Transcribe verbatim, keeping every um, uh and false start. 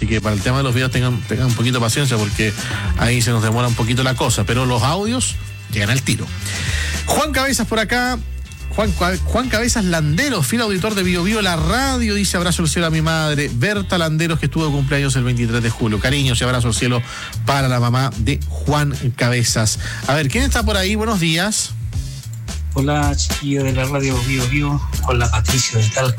así que para el tema de los videos tengan, tengan un poquito de paciencia porque ahí se nos demora un poquito la cosa, pero los audios llegan al tiro. Juan Cabezas por acá. Juan, Juan Cabezas Landeros, fiel auditor de Bio Bio La Radio, dice abrazo al cielo a mi madre, Berta Landeros, que estuvo de cumpleaños el veintitrés de julio. Cariños y abrazo al cielo para la mamá de Juan Cabezas. A ver, ¿quién está por ahí? Buenos días. Hola, chiquillo de la radio Bio Bio, con la Patricia de Talca.